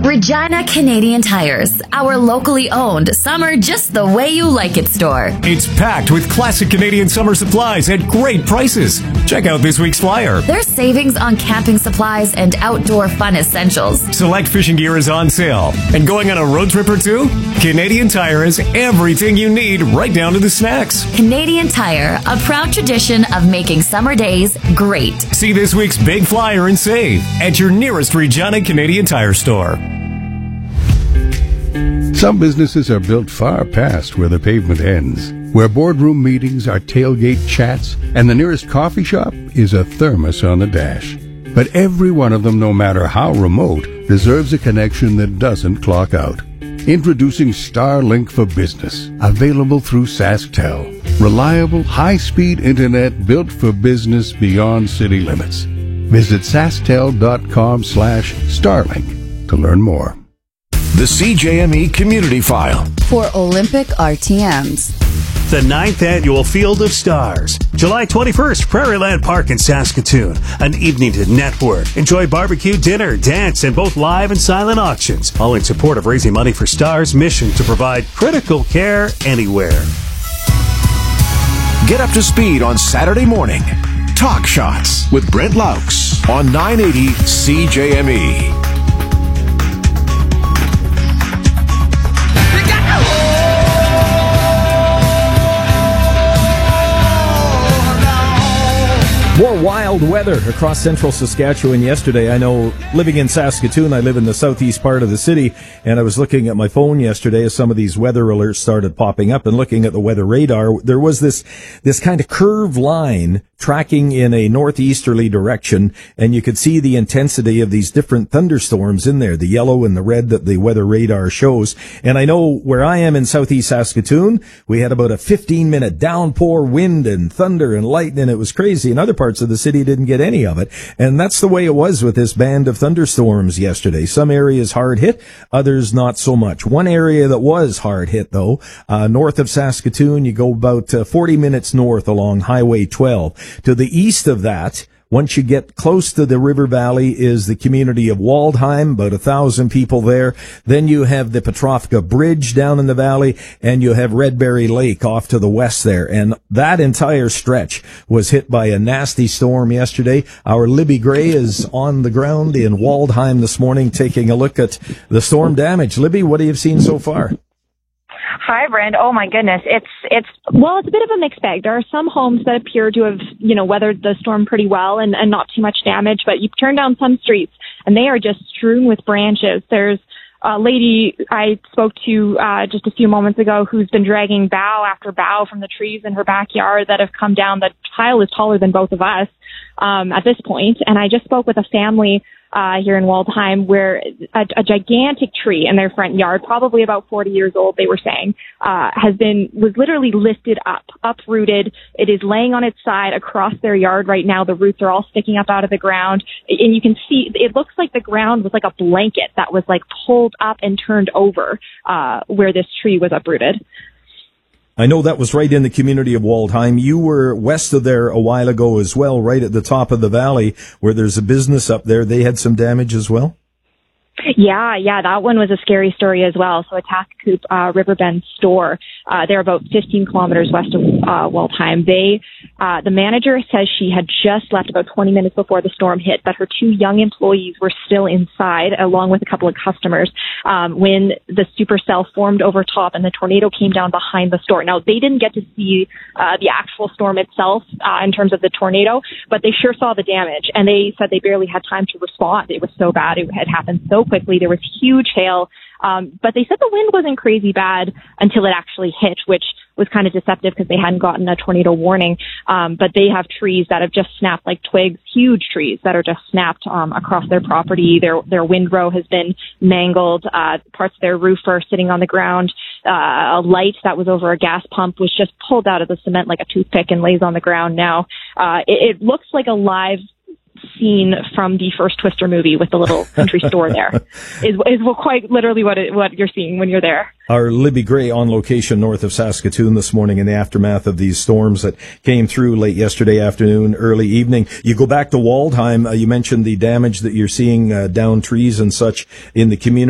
Regina Canadian Tires, our locally owned summer just the way you like it store. It's packed with classic Canadian summer supplies at great prices. Check out this week's flyer. There's savings on camping supplies and outdoor fun essentials. Select fishing gear is on sale. And going on a road trip or two? Canadian Tire has everything you need, right down to the snacks. Canadian Tire, a proud tradition of making summer days great. See this week's big flyer and save at your nearest Regina Canadian Tire store. Some businesses are built far past where the pavement ends, where boardroom meetings are tailgate chats, and the nearest coffee shop is a thermos on the dash. But every one of them, no matter how remote, deserves a connection that doesn't clock out. Introducing Starlink for Business, available through SaskTel. Reliable, high-speed internet built for business beyond city limits. Visit sasktel.com/Starlink to learn more. The CJME Community File. For Olympic RTMs. The 9th Annual Field of Stars. July 21st, Prairieland Park in Saskatoon. An evening to network. Enjoy barbecue, dinner, dance, and both live and silent auctions. All in support of raising money for STAR's mission to provide critical care anywhere. Get up to speed on Saturday morning. Talk Shots with Brent Laux on 980 CJME. More wild weather across central Saskatchewan yesterday. I know, living in Saskatoon, I live in the southeast part of the city, and I was looking at my phone yesterday as some of these weather alerts started popping up, and looking at the weather radar. There was this kind of curved line tracking in a northeasterly direction, and you could see the intensity of these different thunderstorms in there, the yellow and the red that the weather radar shows. And I know where I am in southeast Saskatoon, we had about a 15-minute downpour, wind and thunder and lightning. It was crazy. In other parts of the city didn't get any of it. And that's the way it was with this band of thunderstorms yesterday. Some areas hard hit, others not so much. One area that was hard hit, though, north of Saskatoon, you go about 40 minutes north along Highway 12. To the east of that, once you get close to the river valley, is the community of Waldheim, about 1,000 people there. Then you have the Petrovka Bridge down in the valley, and you have Redberry Lake off to the west there. And that entire stretch was hit by a nasty storm yesterday. Our Libby Gray is on the ground in Waldheim this morning taking a look at the storm damage. Libby, what have you seen so far? Hi, Brand. Oh my goodness. It's a bit of a mixed bag. There are some homes that appear to have, weathered the storm pretty well and not too much damage, but you turn down some streets and they are just strewn with branches. There's a lady I spoke to just a few moments ago who's been dragging bough after bough from the trees in her backyard that have come down. The pile is taller than both of us at this point. And I just spoke with a family here in Waldheim where a gigantic tree in their front yard, probably about 40 years old, they were saying, was literally lifted up, uprooted. It is laying on its side across their yard right now. The roots are all sticking up out of the ground. And you can see, it looks like the ground was like a blanket that was like pulled up and turned over, where this tree was uprooted. I know that was right in the community of Waldheim. You were west of there a while ago as well, right at the top of the valley where there's a business up there. They had some damage as well? Yeah, that one was a scary story as well. So a Taskakoop Riverbend store, they're about 15 kilometers west of Waldheim. The manager says she had just left about 20 minutes before the storm hit, but her two young employees were still inside along with a couple of customers when the supercell formed over top and the tornado came down behind the store. Now, they didn't get to see the actual storm itself in terms of the tornado, but they sure saw the damage, and they said they barely had time to respond. It was so bad. It had happened so quickly. There was huge hail, but they said the wind wasn't crazy bad until it actually hit, which was kind of deceptive because they hadn't gotten a tornado warning. But they have trees that have just snapped like twigs, huge trees that are just snapped across their property. Their windrow has been mangled. Parts of their roof are sitting on the ground. A light that was over a gas pump was just pulled out of the cement like a toothpick and lays on the ground now. It looks like a live scene from the first Twister movie with the little country store there is quite literally what you're seeing when you're there. Our Libby Gray on location north of Saskatoon this morning in the aftermath of these storms that came through late yesterday afternoon, early evening. You go back to Waldheim, you mentioned the damage that you're seeing down trees and such in the community.